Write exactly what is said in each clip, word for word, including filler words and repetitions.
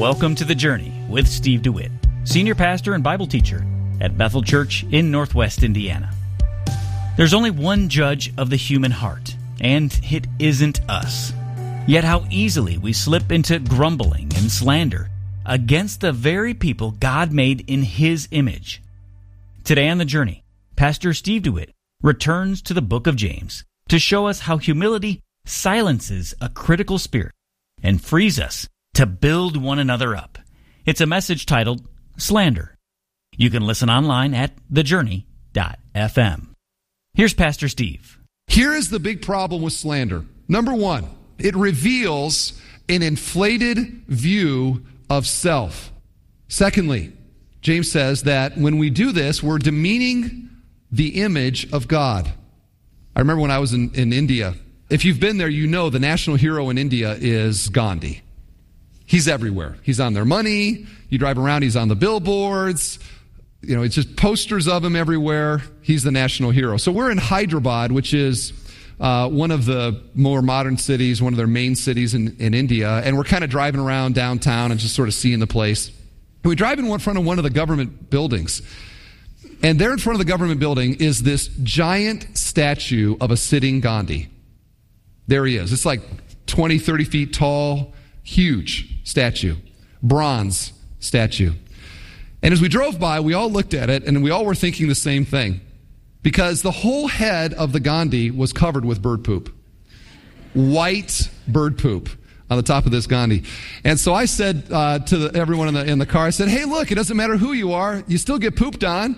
Welcome to The Journey with Steve DeWitt, Senior Pastor and Bible Teacher at Bethel Church in Northwest Indiana. There's only one judge of the human heart, and it isn't us. Yet how easily we slip into grumbling and slander against the very people God made in His image. Today on The Journey, Pastor Steve DeWitt returns to the book of James to show us how humility silences a critical spirit and frees us to build one another up. It's a message titled Slander. You can listen online at the journey dot f m. Here's Pastor Steve. Here is the big problem with slander. Number one, it reveals an inflated view of self. Secondly, James says that when we do this, we're demeaning the image of God. I remember when I was in, in India. If you've been there, you know the national hero in India is Gandhi. He's everywhere. He's on their money. You drive around, he's on the billboards. You know, it's just posters of him everywhere. He's the national hero. So we're in Hyderabad, which is uh, one of the more modern cities, one of their main cities in, in India. And we're kind of driving around downtown and just sort of seeing the place. And we drive in front of one of the government buildings. And there in front of the government building is this giant statue of a sitting Gandhi. There he is. It's like twenty, thirty feet tall, huge statue, bronze statue. And as we drove by, we all looked at it, and we all were thinking the same thing. Because the whole head of the Gandhi was covered with bird poop. White bird poop on the top of this Gandhi. And so I said uh, to the, everyone in the, in the car, I said, hey, look, it doesn't matter who you are, you still get pooped on.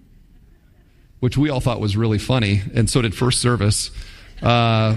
Which we all thought was really funny, and so did First Service. Uh,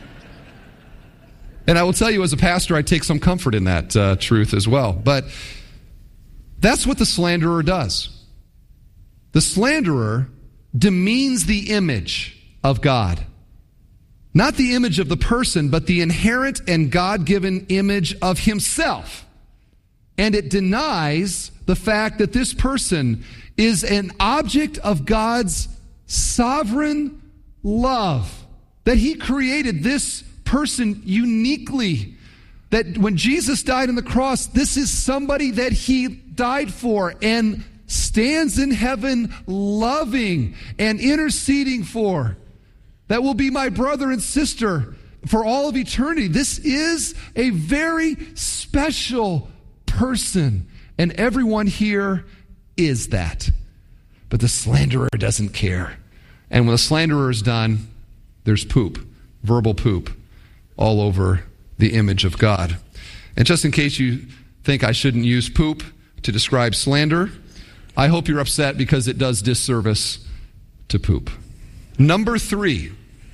and I will tell you, as a pastor, I take some comfort in that uh, truth as well. But that's what the slanderer does. The slanderer demeans the image of God. Not the image of the person, but the inherent and God-given image of himself. And it denies the fact that this person is an object of God's sovereign love. That he created this person uniquely. That when Jesus died on the cross, this is somebody that he died for and stands in heaven loving and interceding for. That will be my brother and sister for all of eternity. This is a very special person, and everyone here is that. But the slanderer doesn't care. And when the slanderer is done, there's poop, verbal poop, all over the image of God. And just in case you think I shouldn't use poop to describe slander, I hope you're upset because it does disservice to poop. Number three,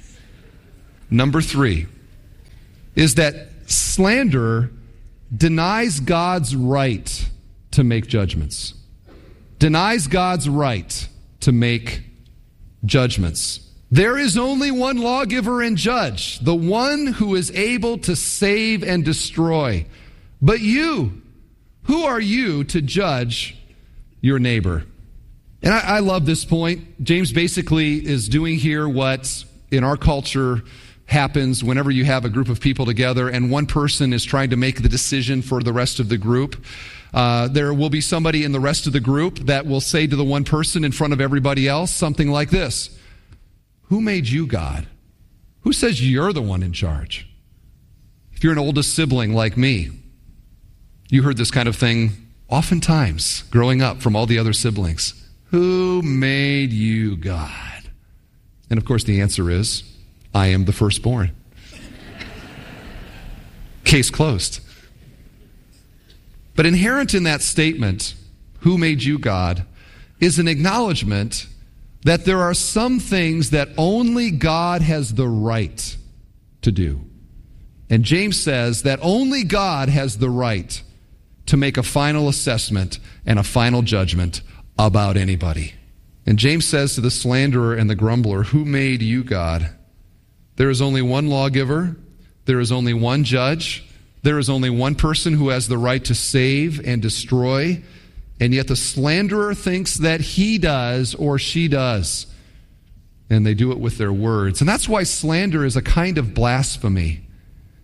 number three is that slander denies God's right to make judgments. Denies God's right to make judgments. There is only one lawgiver and judge, the one who is able to save and destroy. But you, who are you to judge your neighbor? And I, I love this point. James basically is doing here what in our culture happens whenever you have a group of people together and one person is trying to make the decision for the rest of the group. Uh, there will be somebody in the rest of the group that will say to the one person in front of everybody else something like this: who made you God? Who says you're the one in charge? If you're an oldest sibling like me, you heard this kind of thing oftentimes growing up from all the other siblings. Who made you God? And of course the answer is, I am the firstborn. Case closed. But inherent in that statement, who made you God, is an acknowledgement that there are some things that only God has the right to do. And James says that only God has the right to make a final assessment and a final judgment about anybody. And James says to the slanderer and the grumbler, who made you God? There is only one lawgiver. There is only one judge. There is only one person who has the right to save and destroy. And yet the slanderer thinks that he does or she does. And they do it with their words. And that's why slander is a kind of blasphemy.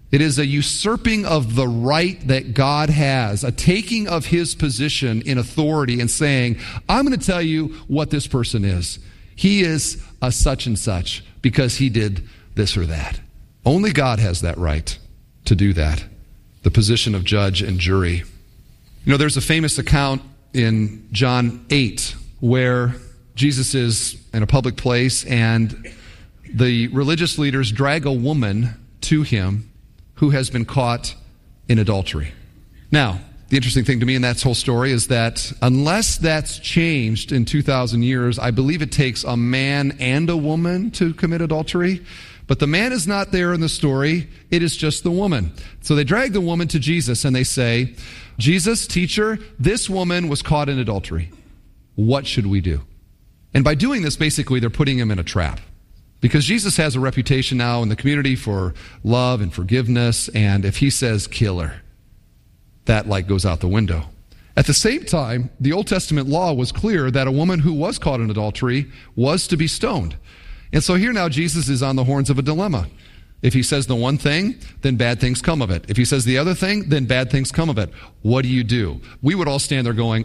It is a usurping of the right that God has, a taking of his position in authority and saying, I'm going to tell you what this person is. He is a such and such because he did this or that. Only God has that right to do that, the position of judge and jury. You know, there's a famous account in John eight where Jesus is in a public place and the religious leaders drag a woman to him who has been caught in adultery. Now, the interesting thing to me in that whole story is that unless that's changed in two thousand years, I believe it takes a man and a woman to commit adultery. But the man is not there in the story. It is just the woman. So they drag the woman to Jesus and they say, Jesus, teacher, this woman was caught in adultery. What should we do? And by doing this, basically, they're putting him in a trap. Because Jesus has a reputation now in the community for love and forgiveness, and if he says, kill her, that light goes out the window. At the same time, the Old Testament law was clear that a woman who was caught in adultery was to be stoned. And so here now Jesus is on the horns of a dilemma. If he says the one thing, then bad things come of it. If he says the other thing, then bad things come of it. What do you do? We would all stand there going,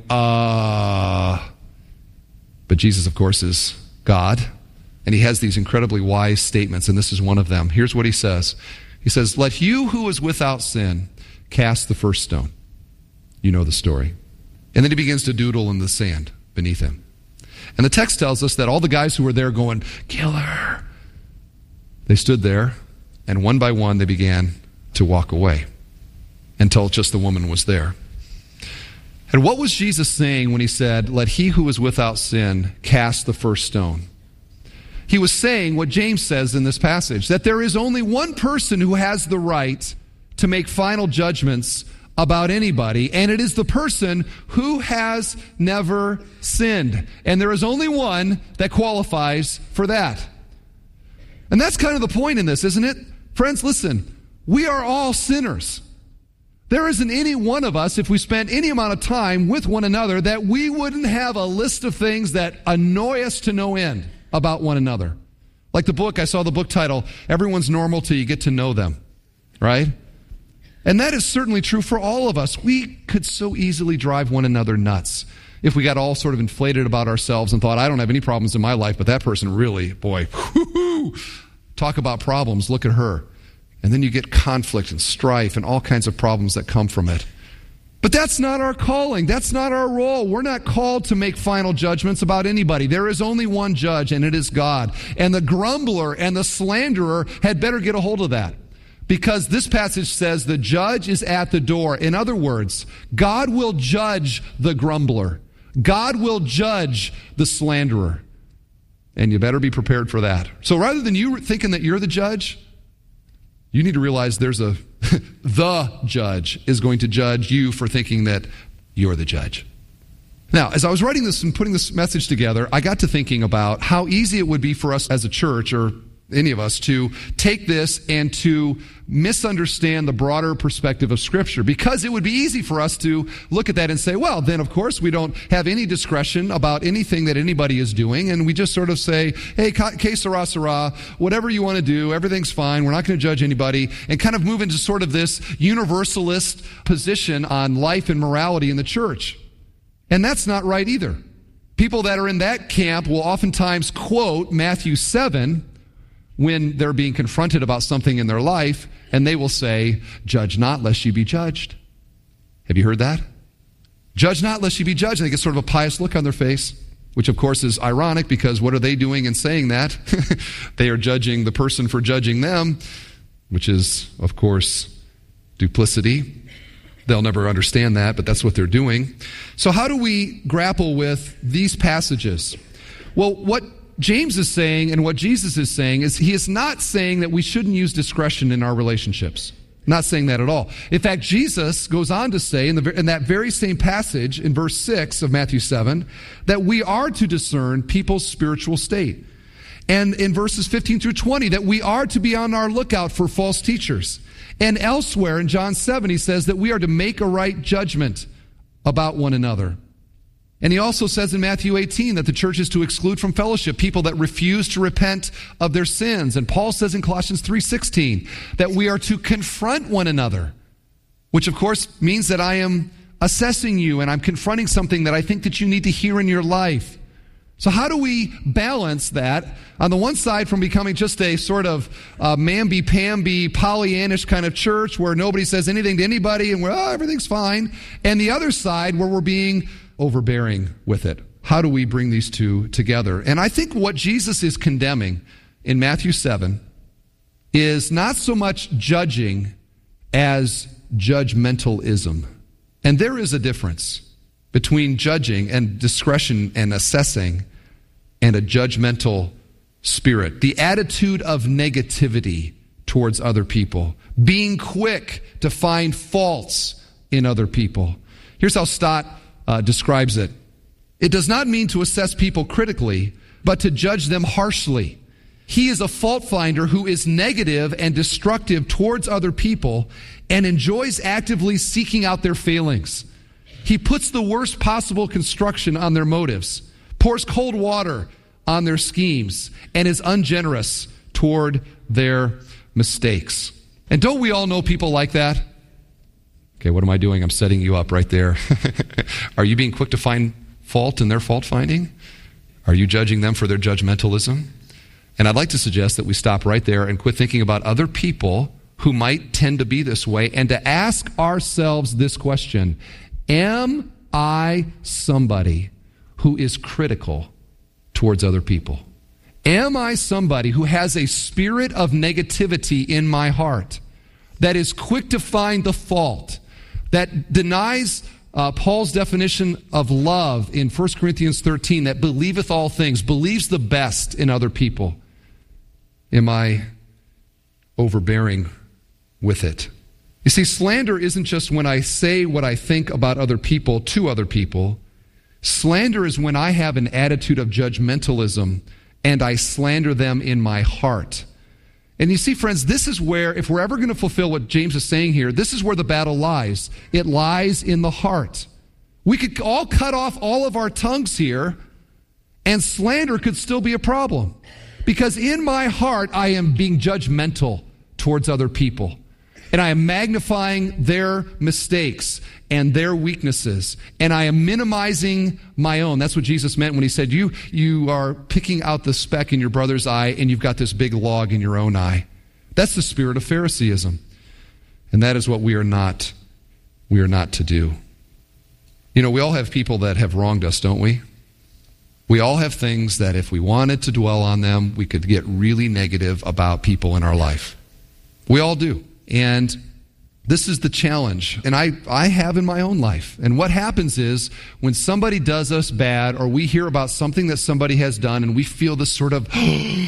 uh... But Jesus, of course, is God. And he has these incredibly wise statements, and this is one of them. Here's what he says. He says, let you who is without sin cast the first stone. You know the story. And then he begins to doodle in the sand beneath him. And the text tells us that all the guys who were there going, kill her, they stood there, and one by one they began to walk away until just the woman was there. And what was Jesus saying when he said, let he who is without sin cast the first stone? He was saying what James says in this passage, that there is only one person who has the right to make final judgments about anybody, and it is the person who has never sinned. And there is only one that qualifies for that. And that's kind of the point in this, isn't it? Friends, listen, we are all sinners. There isn't any one of us, if we spent any amount of time with one another, that we wouldn't have a list of things that annoy us to no end about one another. Like the book, I saw the book title, Everyone's Normal Till You Get to Know Them, right? And that is certainly true for all of us. We could so easily drive one another nuts if we got all sort of inflated about ourselves and thought, I don't have any problems in my life, but that person really, boy, whoo-hoo, talk about problems, look at her. And then you get conflict and strife and all kinds of problems that come from it. But that's not our calling. That's not our role. We're not called to make final judgments about anybody. There is only one judge, and it is God. And the grumbler and the slanderer had better get a hold of that. Because this passage says the judge is at the door. In other words, God will judge the grumbler. God will judge the slanderer. And you better be prepared for that. So rather than you thinking that you're the judge, you need to realize there's a, the judge is going to judge you for thinking that you're the judge. Now, as I was writing this and putting this message together, I got to thinking about how easy it would be for us as a church, or any of us, to take this and to misunderstand the broader perspective of Scripture. Because it would be easy for us to look at that and say, well, then of course we don't have any discretion about anything that anybody is doing, and we just sort of say, hey, que sera, sera, whatever you want to do, everything's fine, we're not going to judge anybody, and kind of move into sort of this universalist position on life and morality in the church. And that's not right either. People that are in that camp will oftentimes quote Matthew seven when they're being confronted about something in their life, and they will say, judge not lest you be judged. Have you heard that? Judge not lest you be judged. And they get sort of a pious look on their face, which of course is ironic, because what are they doing in saying that? They are judging the person for judging them, which is, of course, duplicity. They'll never understand that, but that's what they're doing. So how do we grapple with these passages? Well, what James is saying and what Jesus is saying is he is not saying that we shouldn't use discretion in our relationships. Not saying that at all. In fact, Jesus goes on to say in, the, in that very same passage in verse six of Matthew seven that we are to discern people's spiritual state. And in verses fifteen through twenty that we are to be on our lookout for false teachers. And elsewhere in John seven he says that we are to make a right judgment about one another. And he also says in Matthew eighteen that the church is to exclude from fellowship people that refuse to repent of their sins. And Paul says in Colossians three sixteen that we are to confront one another, which of course means that I am assessing you and I'm confronting something that I think that you need to hear in your life. So how do we balance that? On the one side, from becoming just a sort of uh, mamby-pamby, Pollyannish kind of church where nobody says anything to anybody and we're, oh, everything's fine. And the other side where we're being overbearing with it. How do we bring these two together? And I think what Jesus is condemning in Matthew seven is not so much judging as judgmentalism. And there is a difference between judging and discretion and assessing and a judgmental spirit. The attitude of negativity towards other people. Being quick to find faults in other people. Here's how Stott uh, describes it. It does not mean to assess people critically, but to judge them harshly. He is a fault finder who is negative and destructive towards other people and enjoys actively seeking out their failings. He puts the worst possible construction on their motives, pours cold water on their schemes, and is ungenerous toward their mistakes. And don't we all know people like that? Okay, what am I doing? I'm setting you up right there. Are you being quick to find fault in their fault finding? Are you judging them for their judgmentalism? And I'd like to suggest that we stop right there and quit thinking about other people who might tend to be this way and to ask ourselves this question: am I somebody who is critical towards other people? Am I somebody who has a spirit of negativity in my heart that is quick to find the fault, that denies uh, Paul's definition of love in First Corinthians thirteen, that believeth all things, believes the best in other people? Am I overbearing with it? You see, slander isn't just when I say what I think about other people to other people. Slander is when I have an attitude of judgmentalism and I slander them in my heart. And you see, friends, this is where, if we're ever going to fulfill what James is saying here, this is where the battle lies. It lies in the heart. We could all cut off all of our tongues here, and slander could still be a problem. Because in my heart, I am being judgmental towards other people. And I am magnifying their mistakes and their weaknesses. And I am minimizing my own. That's what Jesus meant when he said, you, you are picking out the speck in your brother's eye and you've got this big log in your own eye. That's the spirit of Phariseeism. And that is what we are not, we are not to do. You know, we all have people that have wronged us, don't we? We all have things that if we wanted to dwell on them, we could get really negative about people in our life. We all do. And this is the challenge. And I, I have in my own life. And what happens is when somebody does us bad or we hear about something that somebody has done and we feel this sort of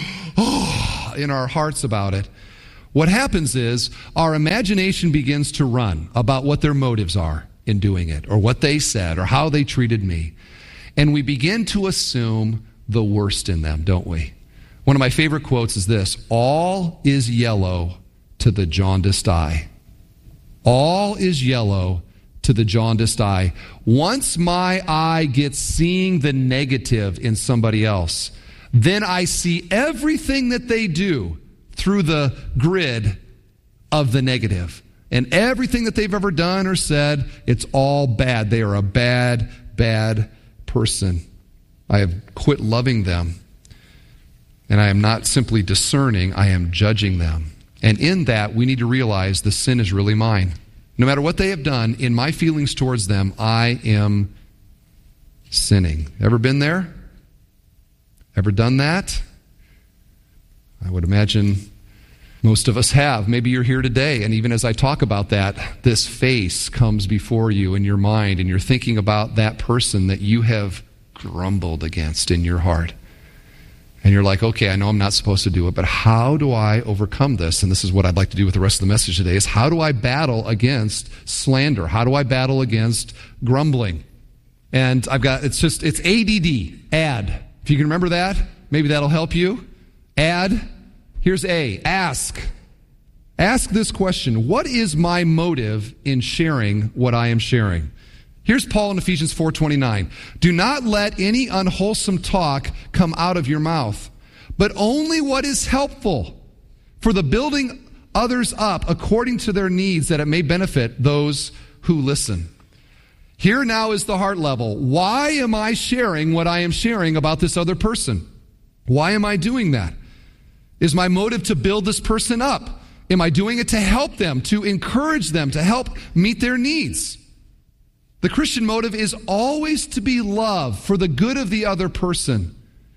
oh, in our hearts about it, what happens is our imagination begins to run about what their motives are in doing it or what they said or how they treated me. And we begin to assume the worst in them, don't we? One of my favorite quotes is this: all is yellow to the jaundiced eye. All is yellow to the jaundiced eye. Once my eye gets seeing the negative in somebody else, then I see everything that they do through the grid of the negative. And everything that they've ever done or said, it's all bad. They are a bad, bad person. I have quit loving them. And I am not simply discerning, I am judging them. And in that, we need to realize the sin is really mine. No matter what they have done, in my feelings towards them, I am sinning. Ever been there? Ever done that? I would imagine most of us have. Maybe you're here today, and even as I talk about that, this face comes before you in your mind, and you're thinking about that person that you have grumbled against in your heart. And you're like, okay, I know I'm not supposed to do it, but how do I overcome this? And this is what I'd like to do with the rest of the message today, is how do I battle against slander? How do I battle against grumbling? And I've got, it's just, it's A D D, add. If you can remember that, maybe that'll help you. Add. Here's A, ask. Ask this question: what is my motive in sharing what I am sharing? Here's Paul in Ephesians four twenty-nine. Do not let any unwholesome talk come out of your mouth, but only what is helpful for the building others up according to their needs, that it may benefit those who listen. Here now is the heart level. Why am I sharing what I am sharing about this other person? Why am I doing that? Is my motive to build this person up? Am I doing it to help them, to encourage them, to help meet their needs? The Christian motive is always to be love for the good of the other person.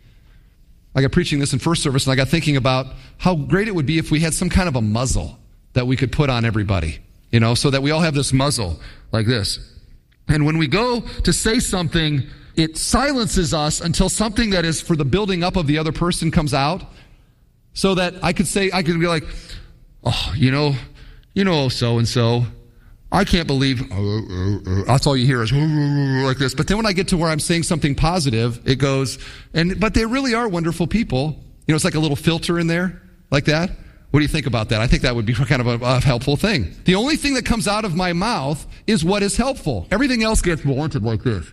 I got preaching this in first service, and I got thinking about how great it would be if we had some kind of a muzzle that we could put on everybody, you know, so that we all have this muzzle like this. And when we go to say something, it silences us until something that is for the building up of the other person comes out, so that I could say, I could be like, oh, you know, you know, so-and-so, I can't believe, uh, uh, uh, that's all you hear is uh, uh, like this. But then when I get to where I'm saying something positive, it goes, and but they really are wonderful people. You know, it's like a little filter in there, like that. What do you think about that? I think that would be kind of a, a helpful thing. The only thing that comes out of my mouth is what is helpful. Everything else gets blunted like this.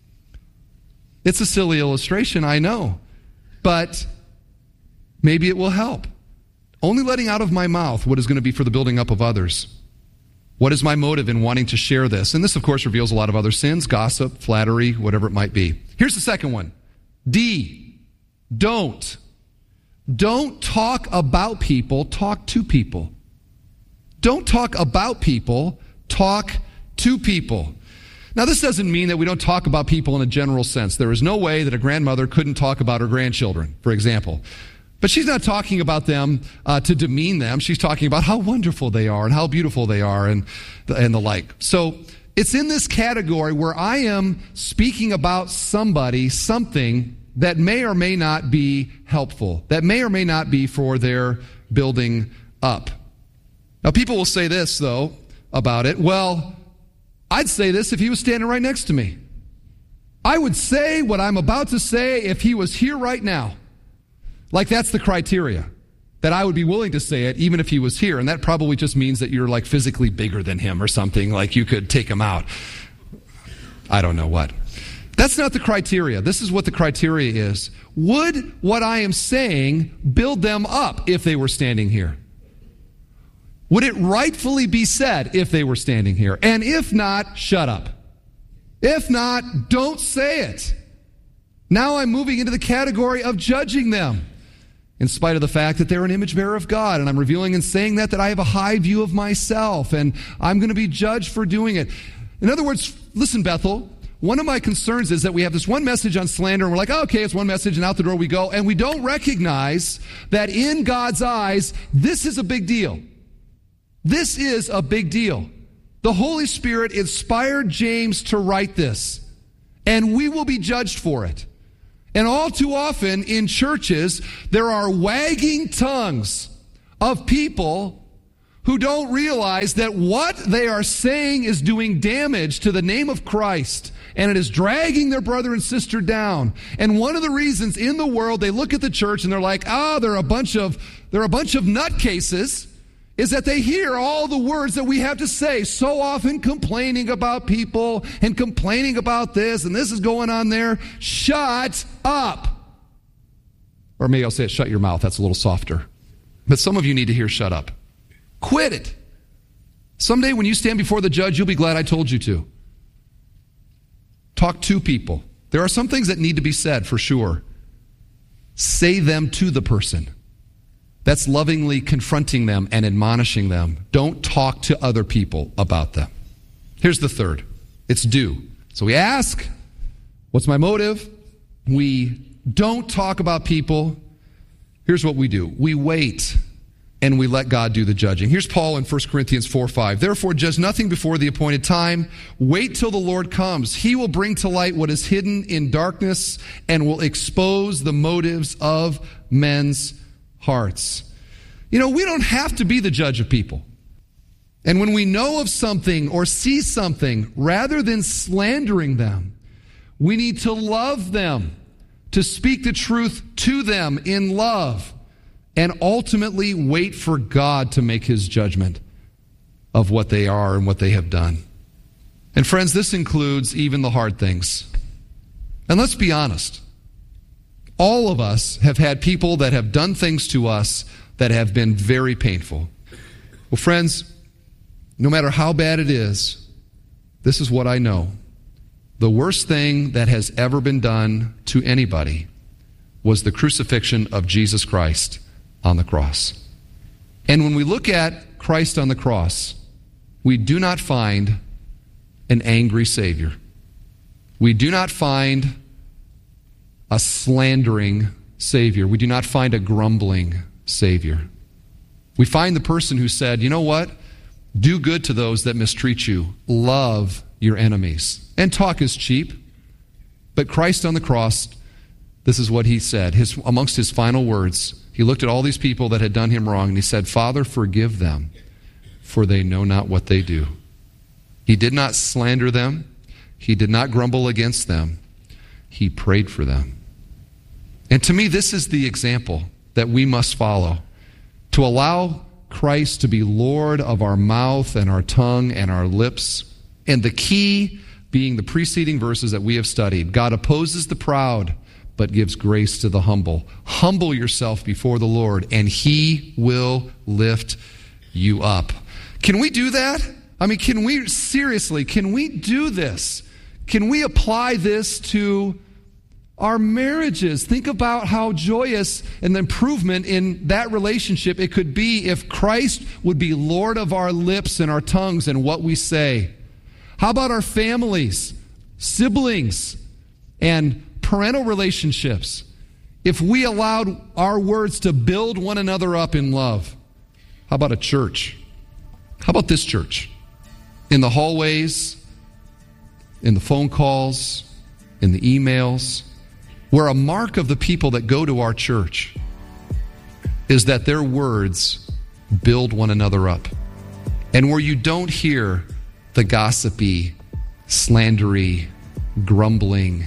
It's a silly illustration, I know. But maybe it will help. Only letting out of my mouth what is going to be for the building up of others. What is my motive in wanting to share this? And this, of course, reveals a lot of other sins, gossip, flattery, whatever it might be. Here's the second one. D, don't. Don't talk about people, talk to people. Don't talk about people, talk to people. Now, this doesn't mean that we don't talk about people in a general sense. There is no way that a grandmother couldn't talk about her grandchildren, for example. But she's not talking about them uh, to demean them. She's talking about how wonderful they are and how beautiful they are and the, and the like. So it's in this category where I am speaking about somebody, something that may or may not be helpful, that may or may not be for their building up. Now, people will say this, though, about it. Well, I'd say this if he was standing right next to me. I would say what I'm about to say if he was here right now. Like that's the criteria, that I would be willing to say it even if he was here. And that probably just means that you're like physically bigger than him or something, like you could take him out. I don't know what. That's not the criteria. This is what the criteria is. Would what I am saying build them up if they were standing here? Would it rightfully be said if they were standing here? And if not, shut up. If not, don't say it. Now I'm moving into the category of judging them, in spite of the fact that they're an image bearer of God. And I'm revealing and saying that, that I have a high view of myself, and I'm going to be judged for doing it. In other words, listen, Bethel, one of my concerns is that we have this one message on slander, and we're like, oh, okay, it's one message, and out the door we go, and we don't recognize that in God's eyes, this is a big deal. This is a big deal. The Holy Spirit inspired James to write this, and we will be judged for it. And all too often in churches, there are wagging tongues of people who don't realize that what they are saying is doing damage to the name of Christ, and it is dragging their brother and sister down. And one of the reasons in the world they look at the church and they're like, ah, they're a bunch of they're a bunch of nutcases, is that they hear all the words that we have to say, so often complaining about people and complaining about this, and this is going on there. Shut up. Or maybe I'll say it, shut your mouth. That's a little softer. But some of you need to hear shut up. Quit it. Someday when you stand before the judge, you'll be glad I told you to. Talk to people. There are some things that need to be said for sure. Say them to the person. That's lovingly confronting them and admonishing them. Don't talk to other people about them. Here's the third. It's do. So we ask, what's my motive? We don't talk about people. Here's what we do. We wait and we let God do the judging. Here's Paul in First Corinthians four five. Therefore, judge nothing before the appointed time. Wait till the Lord comes. He will bring to light what is hidden in darkness and will expose the motives of men's hearts. You know, we don't have to be the judge of people. And when we know of something or see something, rather than slandering them, we need to love them, to speak the truth to them in love, and ultimately wait for God to make his judgment of what they are and what they have done. And friends, this includes even the hard things. And let's be honest. All of us have had people that have done things to us that have been very painful. Well, friends, no matter how bad it is, this is what I know. The worst thing that has ever been done to anybody was the crucifixion of Jesus Christ on the cross. And when we look at Christ on the cross, we do not find an angry Savior. We do not find a slandering Savior. We do not find a grumbling Savior. We find the person who said, you know what? Do good to those that mistreat you. Love your enemies. And talk is cheap. But Christ on the cross, this is what he said. His, amongst his final words, he looked at all these people that had done him wrong, and he said, Father, forgive them, for they know not what they do. He did not slander them. He did not grumble against them. He prayed for them. And to me, this is the example that we must follow. To allow Christ to be Lord of our mouth and our tongue and our lips. And the key being the preceding verses that we have studied. God opposes the proud, but gives grace to the humble. Humble yourself before the Lord, and he will lift you up. Can we do that? I mean, can we, seriously, can we do this? Can we apply this to our marriages? Think about how joyous and the improvement in that relationship it could be if Christ would be Lord of our lips and our tongues and what we say. How about our families, siblings, and parental relationships? If we allowed our words to build one another up in love. How about a church? How about this church? In the hallways, in the phone calls, in the emails, where a mark of the people that go to our church is that their words build one another up. And where you don't hear the gossipy, slandery, grumbling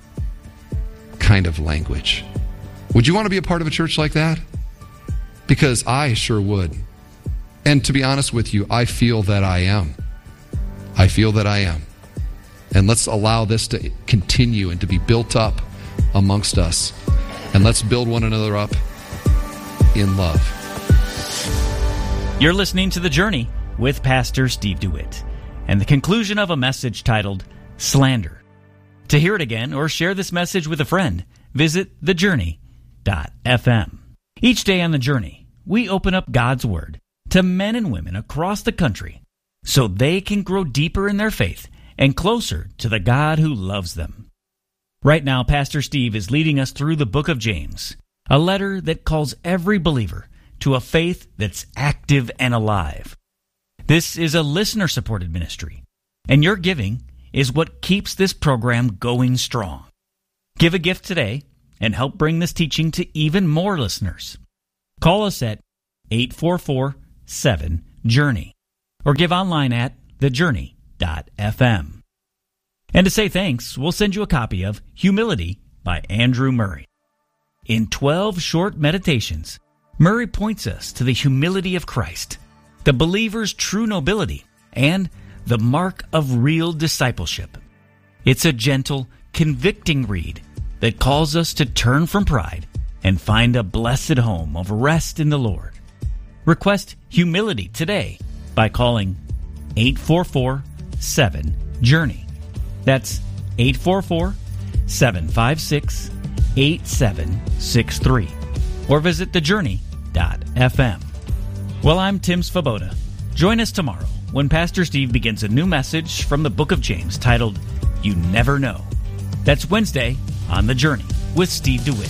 kind of language. Would you want to be a part of a church like that? Because I sure would. And to be honest with you, I feel that I am. I feel that I am. And let's allow this to continue and to be built up amongst us. And let's build one another up in love. You're listening to The Journey with Pastor Steve DeWitt and the conclusion of a message titled Slander. To hear it again or share this message with a friend, visit the journey dot f m. Each day on The Journey, we open up God's Word to men and women across the country so they can grow deeper in their faith and closer to the God who loves them. Right now, Pastor Steve is leading us through the book of James, a letter that calls every believer to a faith that's active and alive. This is a listener-supported ministry, and your giving is what keeps this program going strong. Give a gift today and help bring this teaching to even more listeners. Call us at eight four four, seven, journey or give online at the journey dot f m. And to say thanks, we'll send you a copy of Humility by Andrew Murray. In twelve short meditations, Murray points us to the humility of Christ, the believer's true nobility, and the mark of real discipleship. It's a gentle, convicting read that calls us to turn from pride and find a blessed home of rest in the Lord. Request Humility today by calling eight four four, seven, journey. That's eight four four, seven five six, eight seven six three. Or visit the journey dot f m. Well, I'm Tim Svoboda. Join us tomorrow when Pastor Steve begins a new message from the book of James titled, You Never Know. That's Wednesday on The Journey with Steve DeWitt.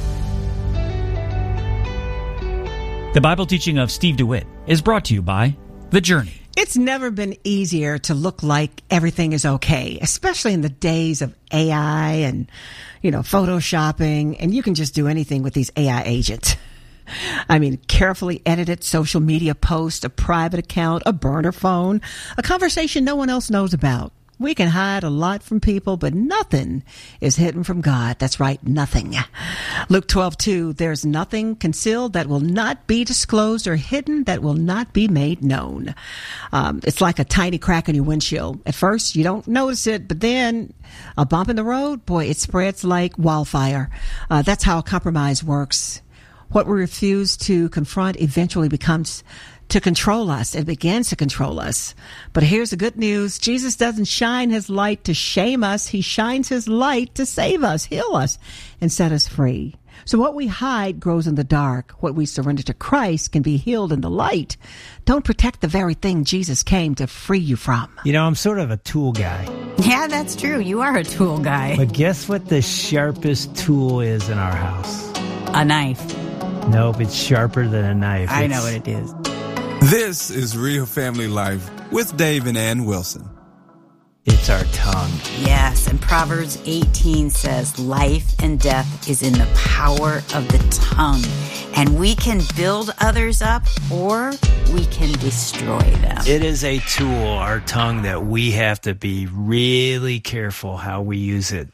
The Bible teaching of Steve DeWitt is brought to you by The Journey. It's never been easier to look like everything is okay, especially in the days of A I and, you know, photoshopping, and you can just do anything with these A I agents. I mean, carefully edited social media post, a private account, a burner phone, a conversation no one else knows about. We can hide a lot from people, but nothing is hidden from God. That's right, nothing. Luke twelve two, there's nothing concealed that will not be disclosed or hidden that will not be made known. Um, it's like a tiny crack in your windshield. At first, you don't notice it, but then a bump in the road, boy, it spreads like wildfire. Uh, that's how compromise works. What we refuse to confront eventually becomes to control us. It begins to control us. But here's the good news. Jesus doesn't shine his light to shame us. He shines his light to save us, heal us, and set us free. So what we hide grows in the dark. What we surrender to Christ can be healed in the light. Don't protect the very thing Jesus came to free you from. You know, I'm sort of a tool guy. Yeah, that's true. You are a tool guy. But guess what the sharpest tool is in our house? A knife. Nope, it's sharper than a knife. I it's... know what it is. This is Real Family Life with Dave and Ann Wilson. It's our tongue. Yes, and Proverbs eighteen says, life and death is in the power of the tongue. And we can build others up or we can destroy them. It is a tool, our tongue, that we have to be really careful how we use it.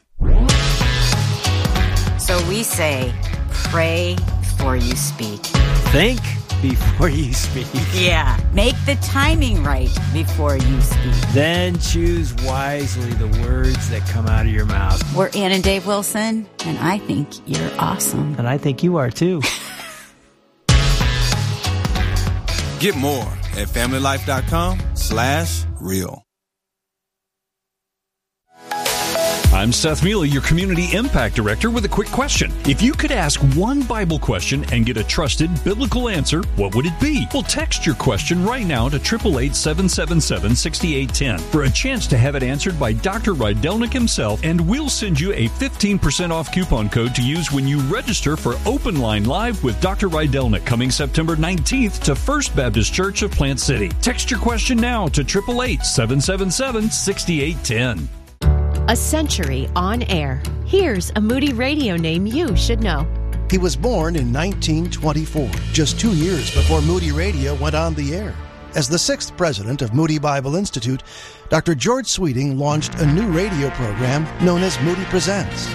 So we say, pray before you speak. Think before you speak. Yeah. Make the timing right before you speak. Then choose wisely the words that come out of your mouth. We're Ann and Dave Wilson, and I think you're awesome. And I think you are too. Get more at familylife.com slash real. I'm Seth Mealy, your Community Impact Director, with a quick question. If you could ask one Bible question and get a trusted biblical answer, what would it be? Well, text your question right now to eight eight eight, seven seven seven, six eight one zero for a chance to have it answered by Doctor Rydelnik himself, and we'll send you a fifteen percent off coupon code to use when you register for Open Line Live with Doctor Rydelnik coming September nineteenth to First Baptist Church of Plant City. Text your question now to eight eight eight, seven seven seven, six eight one zero. A century on air. Here's a Moody Radio name you should know. He was born in nineteen twenty-four, just two years before Moody Radio went on the air. As the sixth president of Moody Bible Institute, Doctor George Sweeting launched a new radio program known as Moody Presents.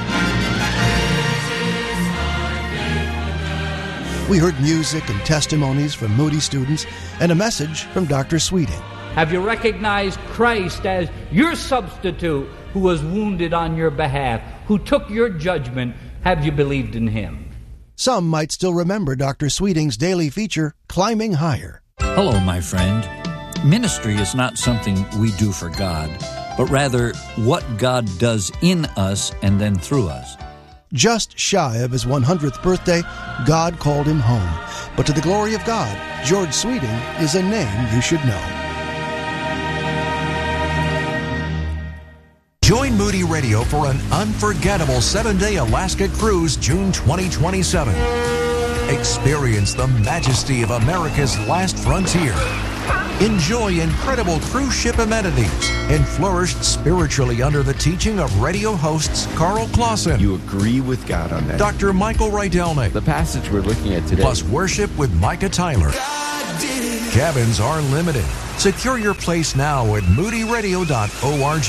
We heard music and testimonies from Moody students and a message from Doctor Sweeting. Have you recognized Christ as your substitute who was wounded on your behalf, who took your judgment? Have you believed in him? Some might still remember Doctor Sweeting's daily feature, Climbing Higher. Hello, my friend. Ministry is not something we do for God, but rather what God does in us and then through us. Just shy of his one hundredth birthday, God called him home. But to the glory of God, George Sweeting is a name you should know. Join Moody Radio for an unforgettable seven-day Alaska cruise June twenty twenty-seven. Experience the majesty of America's last frontier. Enjoy incredible cruise ship amenities and flourish spiritually under the teaching of radio hosts Carl Clausen. You agree with God on that. Doctor Michael Rydelnik. The passage we're looking at today. Plus worship with Micah Tyler. Cabins are limited. Secure your place now at moody radio dot org.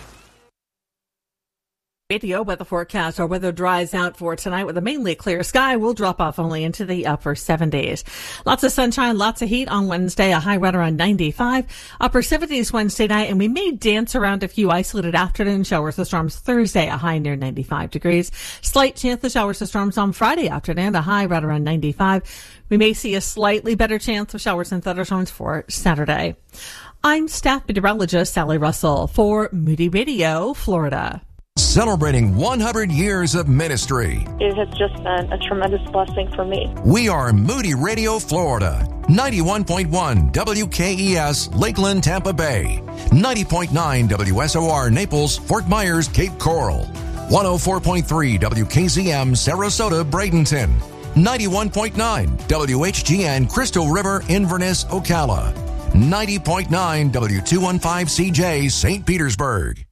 Radio weather forecast. Our weather dries out for tonight with a mainly clear sky. We'll drop off only into the upper seventies. Lots of sunshine, lots of heat on Wednesday. A high right around ninety-five. Upper seventies Wednesday night, and we may dance around a few isolated afternoon showers or storms Thursday. A high near ninety-five degrees. Slight chance of showers or storms on Friday afternoon. A high right around ninety-five. We may see a slightly better chance of showers and thunderstorms for Saturday. I'm staff meteorologist Sally Russell for Moody Radio, Florida. Celebrating one hundred years of ministry. It has just been a tremendous blessing for me. We are Moody Radio, Florida. ninety-one point one W K E S, Lakeland, Tampa Bay. ninety point nine W S O R, Naples, Fort Myers, Cape Coral. one oh four point three W K Z M, Sarasota, Bradenton. ninety-one point nine W H G N, Crystal River, Inverness, Ocala. ninety point nine W two fifteen C J, Saint Petersburg.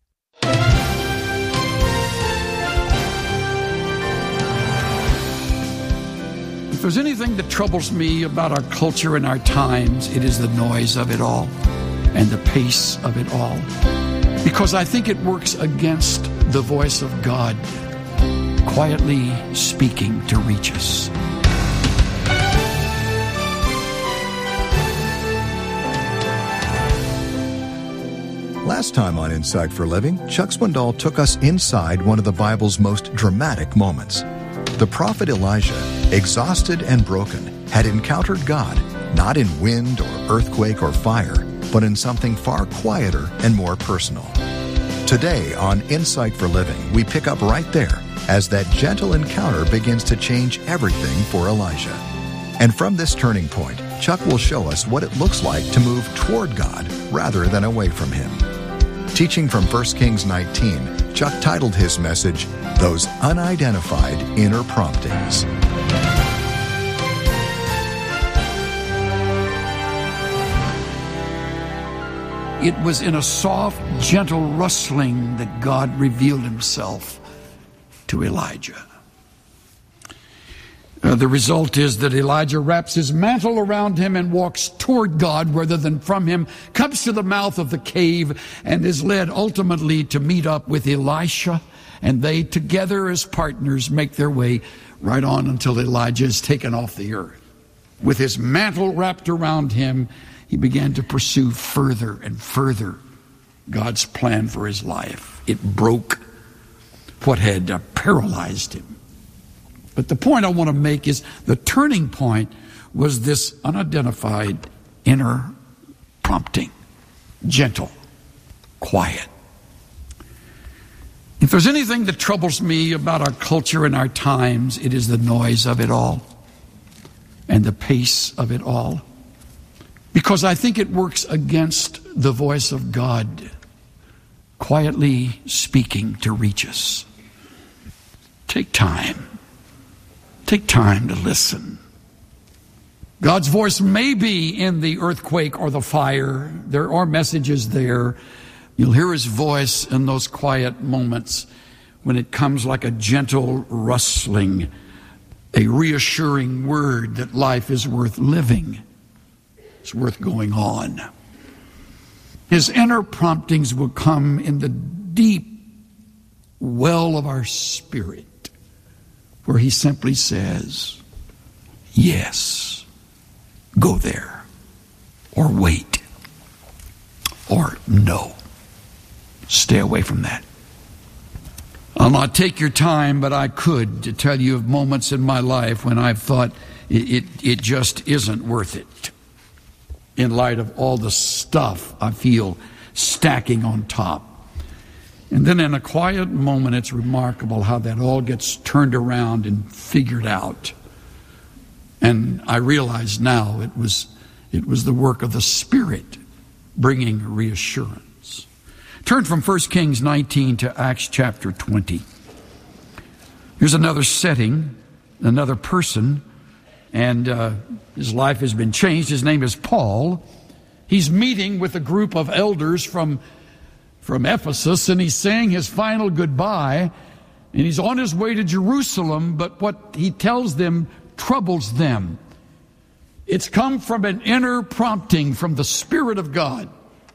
If there's anything that troubles me about our culture and our times, it is the noise of it all and the pace of it all. Because I think it works against the voice of God quietly speaking to reach us. Last time on Insight for Living, Chuck Swindoll took us inside one of the Bible's most dramatic moments. The prophet Elijah, exhausted and broken, had encountered God, not in wind or earthquake or fire, but in something far quieter and more personal. Today on Insight for Living, we pick up right there as that gentle encounter begins to change everything for Elijah. And from this turning point, Chuck will show us what it looks like to move toward God rather than away from Him. Teaching from First Kings nineteen, Chuck titled his message, Those Unidentified Inner Promptings. It was in a soft, gentle rustling that God revealed Himself to Elijah. Uh, the result is that Elijah wraps his mantle around him and walks toward God rather than from Him, comes to the mouth of the cave, and is led ultimately to meet up with Elisha, and they together as partners make their way right on until Elijah is taken off the earth. With his mantle wrapped around him, he began to pursue further and further God's plan for his life. It broke what had uh, paralyzed him. But the point I want to make is the turning point was this unidentified inner prompting. Gentle, quiet. If there's anything that troubles me about our culture and our times, it is the noise of it all and the pace of it all. Because I think it works against the voice of God quietly speaking to reach us. Take time. Take time to listen. God's voice may be in the earthquake or the fire. There are messages there. You'll hear His voice in those quiet moments when it comes like a gentle rustling, a reassuring word that life is worth living. It's worth going on. His inner promptings will come in the deep well of our spirit, where He simply says, yes, go there, or wait, or no, stay away from that. I'll not take your time, but I could to tell you of moments in my life when I've thought it, it, it just isn't worth it, in light of all the stuff I feel stacking on top. And then in a quiet moment, it's remarkable how that all gets turned around and figured out. And I realize now it was it was the work of the Spirit bringing reassurance. Turn from First Kings nineteen to Acts chapter twenty. Here's another setting, another person, and uh, his life has been changed. His name is Paul. He's meeting with a group of elders from from Ephesus, and he's saying his final goodbye, and he's on his way to Jerusalem, but what he tells them troubles them. It's come from an inner prompting from the Spirit of God.